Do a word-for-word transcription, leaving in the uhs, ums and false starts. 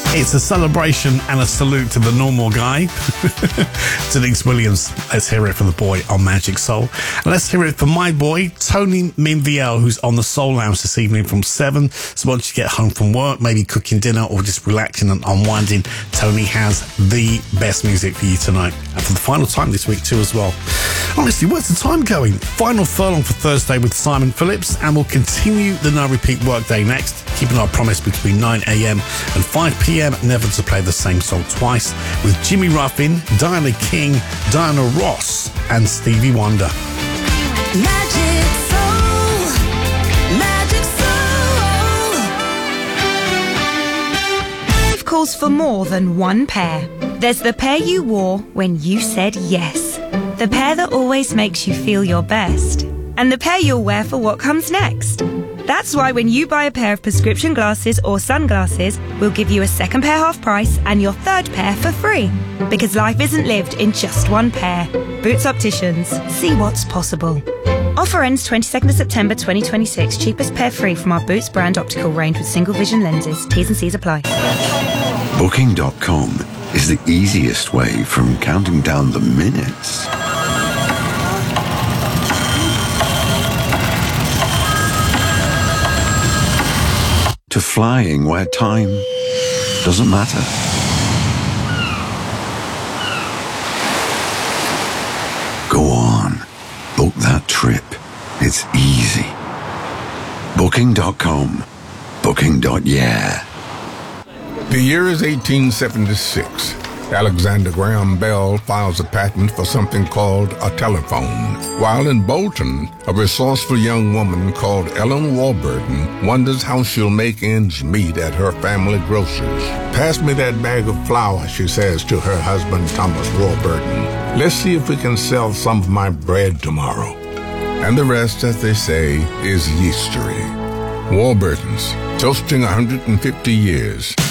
It's a celebration and a salute to the normal guy. Denise Williams. Let's hear it for the boy on Magic Soul. And let's hear it for my boy, Tony Minviel, who's on the Soul Lounge this evening from seven. So once you get home from work, maybe cooking dinner or just relaxing and unwinding, Tony has the best music for you tonight. And for the final time this week too as well. Honestly, where's the time going? Final furlong for Thursday with Simon Phillips, and we'll continue the No Repeat workday next, keeping our promise between nine a.m. and five p.m. never to play the same song twice, with Jimmy Ruffin, Diana King, Diana Ross and Stevie Wonder. Magic Soul, Magic Soul. Life calls for more than one pair. There's the pair you wore when you said yes. The pair that always makes you feel your best. And the pair you'll wear for what comes next. That's why when you buy a pair of prescription glasses or sunglasses, we'll give you a second pair half price and your third pair for free. Because life isn't lived in just one pair. Boots Opticians. See what's possible. Offer ends twenty-second of September twenty twenty-six. Cheapest pair free from our Boots brand optical range with single vision lenses. T's and C's apply. Booking dot com is the easiest way from counting down the minutes to flying where time doesn't matter. Go on, book that trip. It's easy. Booking dot com. Booking. Yeah. The year is eighteen seventy-six. Alexander Graham Bell files a patent for something called a telephone. While in Bolton, a resourceful young woman called Ellen Warburton wonders how she'll make ends meet at her family grocer's. "Pass me that bag of flour," she says to her husband, Thomas Warburton. "Let's see if we can sell some of my bread tomorrow." And the rest, as they say, is history. Warburton's, toasting one hundred fifty years.